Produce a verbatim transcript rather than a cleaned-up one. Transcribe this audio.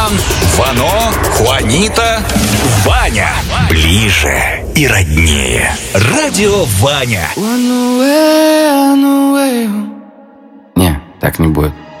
Иван, Вано, Хуанита, Ваня. Ближе и роднее. Радио Ваня. Не, так не будет.